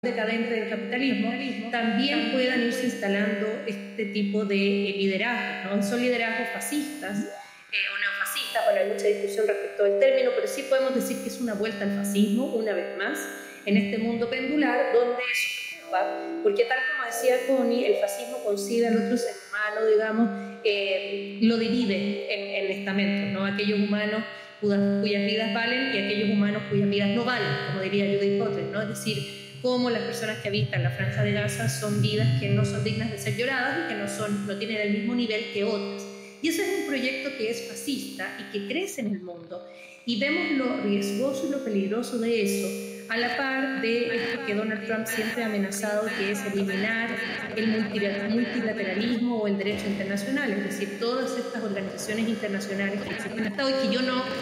decadente del capitalismo, también puedan irse instalando este tipo de liderazgos, ¿no? Son liderazgos fascistas o neofascistas. Bueno, hay mucha discusión respecto al término, pero sí podemos decir que es una vuelta al fascismo, una vez más, en este mundo pendular, donde eso preocupa, porque tal como decía Connie, el fascismo concibe al otro ser humano, digamos, lo divide en estamentos, ¿no? Aquellos humanos cuyas vidas valen y aquellos humanos cuyas vidas no valen, como diría Judith Butler, ¿no? Es decir, cómo las personas que habitan la Franja de Gaza son vidas que no son dignas de ser lloradas y que no tienen el mismo nivel que otras. Y ese es un proyecto que es fascista y que crece en el mundo. Y vemos lo riesgoso y lo peligroso de eso, a la par de esto que Donald Trump siempre ha amenazado, que es eliminar el multilateralismo o el derecho internacional, es decir, todas estas organizaciones internacionales que existen en el Estado y que yo no...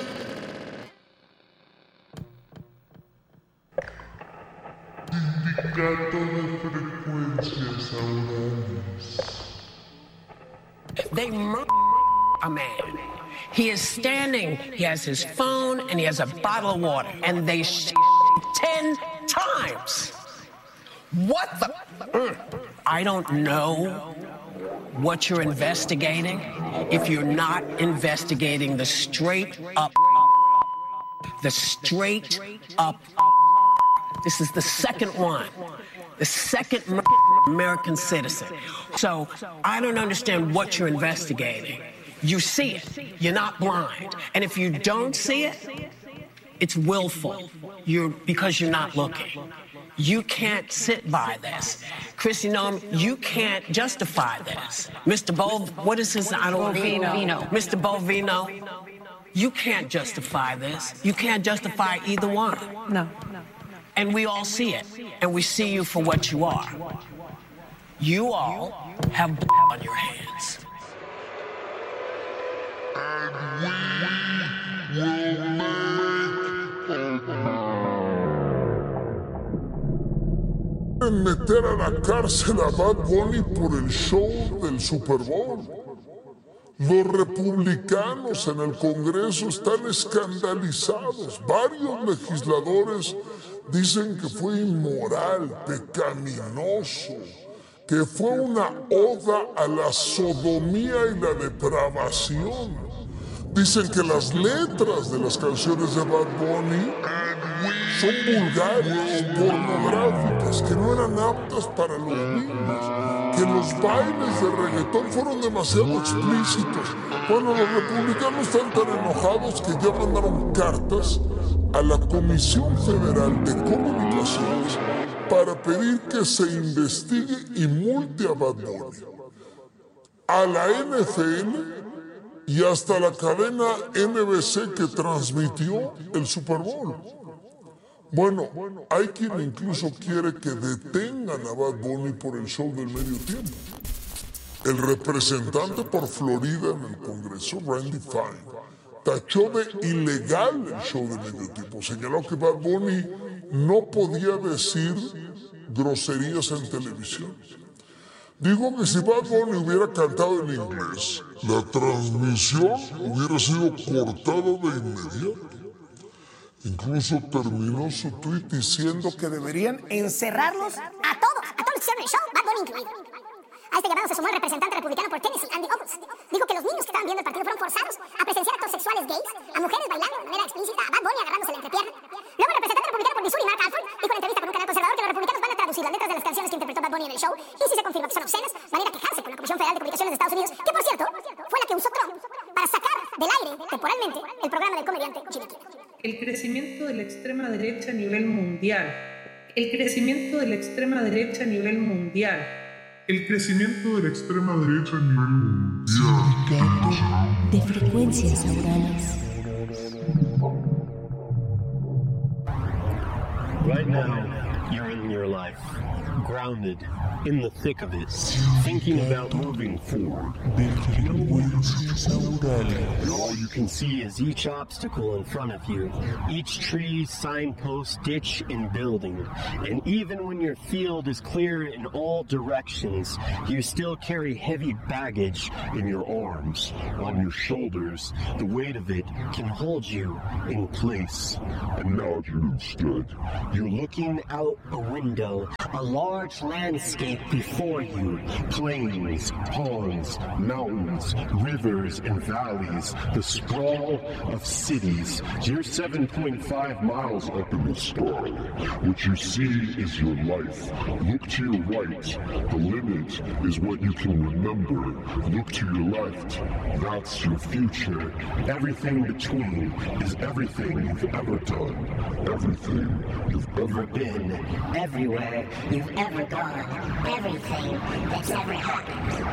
Sindicato de frecuencias aurales. They murder a man. He is standing, he has his phone, and he has a bottle of water, and they 10 times. What the? I don't know what you're investigating if you're not investigating the straight up. This is the second one, the second American citizen. So I don't understand what you're investigating. You see it. You're not blind. And if you don't see it, it's willful. Because you're not looking. You can't sit by this. Christy Noem, you can't justify this. Mr. what is his, I don't know. Mr. Bovino, you can't justify this. You can't justify either one. No. And we all see it. And we see you for what you are. You all have on your hands. Meter a la cárcel a Bad Bunny por el show del Super Bowl. Los republicanos en el Congreso están escandalizados. Varios legisladores dicen que fue inmoral, pecaminoso, que fue una oda a la sodomía y la depravación. Dicen que las letras de las canciones de Bad Bunny son vulgares, pornográficas, que no eran aptas para los niños, que los bailes de reggaetón fueron demasiado explícitos. Bueno, los republicanos están tan enojados que ya mandaron cartas a la Comisión Federal de Comunicaciones para pedir que se investigue y multe a Bad Bunny, a la NFL y hasta la cadena NBC que transmitió el Super Bowl. Bueno, hay quien incluso quiere que detengan a Bad Bunny por el show del medio tiempo. El representante por Florida en el Congreso, Randy Fine, tachó de ilegal el show de medio tiempo. Señaló que Bad Bunny no podía decir groserías en televisión. Digo que si Bad Bunny hubiera cantado en inglés, la transmisión hubiera sido cortada de inmediato. Incluso terminó su tuit diciendo que deberían encerrarlos a todos los que hicieron el show, Bad Bunny incluido. A este llamado se sumó el representante republicano por Tennessee, Andy Ogles. Dijo que los niños que estaban viendo el partido fueron forzados a presenciar actos sexuales gays, a mujeres bailando de manera explícita, a Bad Bunny agarrándose la entrepierna. Luego el representante republicano por Missouri, Mark Alford, dijo en entrevista con un canal conservador que los republicanos van a traducir las letras de las canciones que interpretó Bad Bunny en el show y si se confirma que son obscenas, van a ir a quejarse con la Comisión Federal de Comunicaciones de Estados Unidos, que por cierto, fue la que usó Trump para sacar del aire temporalmente el programa del comediante Jimmy Kimmel. El crecimiento de la extrema derecha a nivel mundial. El crecimiento de la extrema derecha a nivel mundial. El crecimiento de la extrema derecha a nivel mundial. Sindicato de frecuencias aurales. Right now, you're in your life, grounded in the thick of it, thinking about moving forward. All you can see is each obstacle in front of you, each tree, signpost, ditch, and building. And even when your field is clear in all directions, you still carry heavy baggage in your arms, on your shoulders. The weight of it can hold you in place. Imagine instead, you're looking out a window, a large landscape before you. Plains, ponds, mountains, rivers, and valleys. The sprawl of cities. You're 7.5 miles up in the sky. What you see is your life. Look to your right. The limit is what you can remember. Look to your left. That's your future. Everything between is everything you've ever done. Everything you've ever been. Everywhere you've ever gone. Everything that's ever happened.